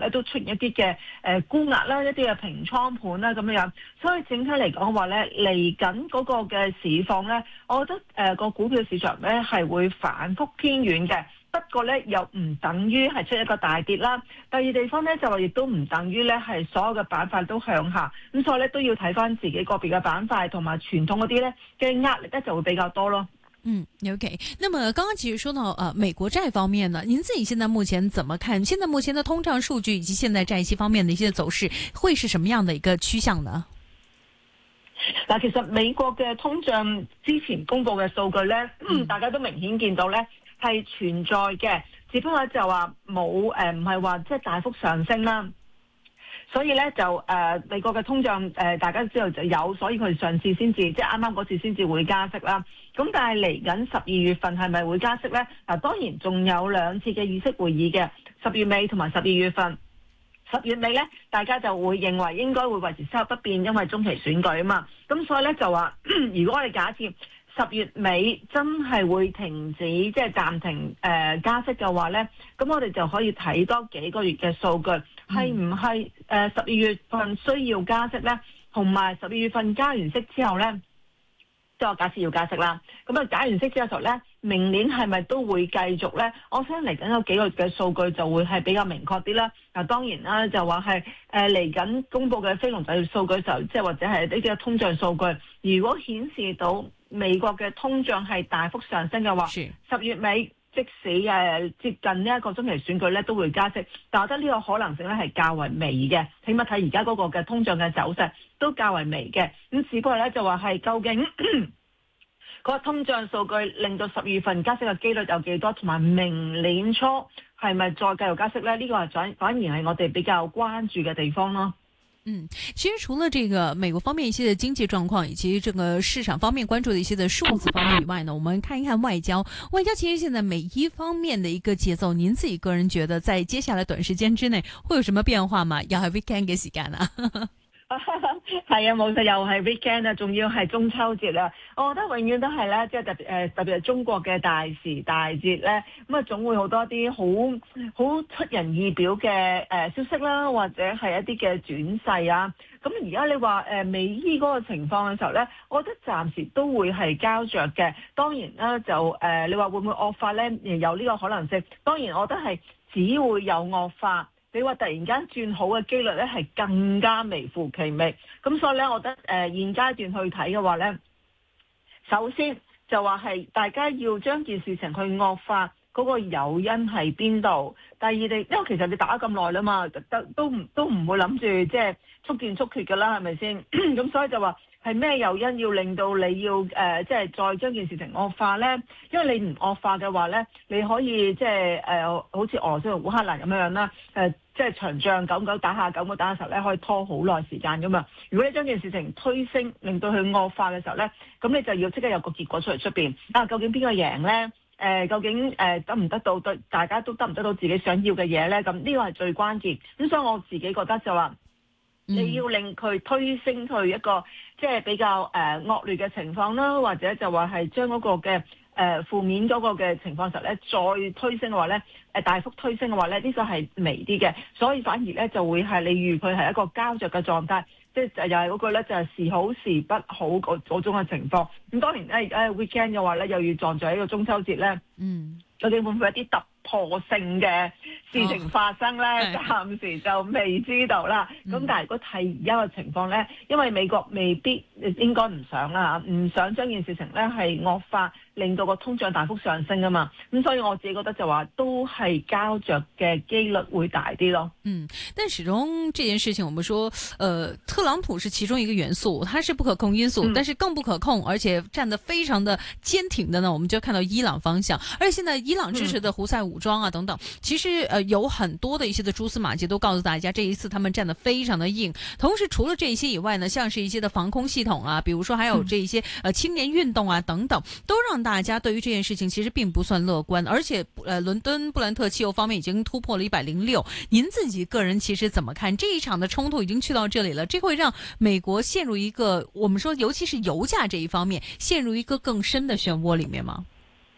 咧都出現一啲嘅沽壓啦，一啲嘅平倉盤啦咁樣，所以整體嚟講話咧，嚟緊嗰個嘅市況咧，我覺得個股票市場咧係會反覆偏軟嘅。不過咧，又唔等於係出一個大跌啦。第二地方咧就話亦都唔等於咧係所有嘅板塊都向下，咁所以咧都要睇翻自己個別嘅板塊同埋傳統嗰啲咧嘅壓力咧就會比較多咯。 OK。那麼剛剛其實說到美國債方面呢，您自己現在目前怎麼看？現在目前的通脹數據以及現在債息方面的一些走勢，會是什麼樣的一個趨向呢？ 嗱，其實美國嘅通脹之前公布嘅數據咧，大家都明顯見到咧。係存在嘅，只不過就話冇唔係話即係大幅上升啦。所以咧就美國嘅通脹大家知道就有，所以佢上次先至即係啱啱嗰次先至會加息啦。咁但係嚟緊12月份係咪會加息咧？嗱，當然仲有2次嘅議息會議嘅，10月尾同埋12月份。10月尾咧，大家就會認為應該會維持息口不變，因為中期選舉啊嘛。咁所以咧就話，如果我哋假設10月尾真係會停止即係暫停加息嘅話咧，咁我哋就可以睇多幾個月嘅數據，係唔係12月份需要加息咧？同埋12月份加完息之後咧，即係我假設要加息啦。咁啊，加完息之後咧，明年係咪都會繼續咧？我相信嚟緊有幾個月嘅數據就會係比較明確啲啦。嗱，當然啦，就話係嚟緊公佈嘅非農就業數據就即係或者係呢啲嘅通脹數據，如果顯示到美國嘅通脹係大幅上升嘅話，10月尾即使接近呢一個中期選舉咧都會加息，但我覺得呢個可能性咧係較為微嘅，起碼睇而家嗰個嘅通脹嘅走勢都較為微嘅。咁只不過咧就話係究竟嗰個通脹數據令到12月份加息嘅機率有幾多，同埋明年初係咪再繼續加息咧？呢個係反而係我哋比較關注嘅地方咯。 其實除了這個美國方面一些的經濟狀況，以及這個市場方面關注的一些的數字方面以外呢，我們看一看外交。外交其實現在每一方面的一個節奏，您自己個人覺得在接下來短時間之內會有什麼變化嗎？又係 weekend 嘅時間啊？ 係啊，冇錯，又係 weekend 啊，仲要係中秋節啊！我覺得永遠都係咧，即係特別係中國嘅大時大節咧，咁啊總會好多啲好出人意表嘅消息啦，或者係一啲嘅轉勢啊。咁而家你話美伊嗰個情況嘅時候咧，我覺得暫時都會係膠着嘅。當然啦，就你話會唔會惡化咧？有呢個可能性。當然，我覺得係只會有惡化。你話突然間轉好嘅機率咧，係更加微乎其微。咁所以咧，我覺得現階段去睇嘅話咧，首先就話係大家要將件事情去惡化嗰個誘因係邊度？第二地，因為其實你打咁耐啦嘛，都唔會諗住即係速戰速決㗎啦，係咪先？咁所以就話係咩誘因要令到你要即係再將件事情惡化咧？因為你唔惡化嘅話咧，你可以即係好似俄羅斯同烏克蘭咁樣啦，即係長仗久久打下久久打嘅時候咧，可以拖好耐時間噶嘛。如果你將件事情推升，令到佢惡化嘅時候咧，咁你就要即刻有個結果出嚟出邊。究竟邊個贏咧？究竟得唔得到對大家都得唔得到自己想要嘅嘢咧？咁呢個係最關鍵。咁所以我自己覺得就話，你要令佢推升去一個即係比較惡劣嘅情況啦，或者就話係將嗰個嘅負面嗰個嘅情況時候咧，再推升嘅話咧，大幅推升嘅話咧，呢個係微啲嘅，所以反而咧就會係你預佢係一個膠着嘅狀態，即係又係嗰句咧，就係時好時不好嗰種嘅情況。咁當然咧，而家 weekend 嘅話咧，又要撞在一個中秋節咧，究竟會唔會有啲突破性嘅事情發生咧？暫時就未知道啦。咁但係如果睇而家嘅情況咧，因為美國未必應該唔想啦，唔想將件事情咧係惡化，令到個通脹大幅上升啊嘛。咁所以我自己覺得就話都係膠着嘅機率會大啲咯。 但始終這件事情，我們說，特朗普是其中一個元素，它是不可控因素，但是更不可控，而且站得非常的堅挺的呢，我們就看到伊朗方向。而且現在伊朗支持的胡塞武裝啊等等，其實有很多的一些的蛛絲馬跡都告訴大家，這一次他們站得非常的硬。同時除了這些以外呢，像是一些的防空系統啊，比如說還有這一些青年運動啊等等，都讓大家對於這件事情其實並不算樂觀。而且倫敦布蘭特汽油方面已經突破了106，您自己個人其實怎麼看這一場的衝突已經去到這裡了？這會讓美國陷入一個我們說尤其是油價這一方面陷入一個更深的漩渦裡面嗎？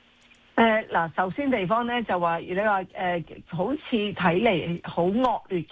嗱，首先地方咧就話，你話好似睇嚟好惡劣。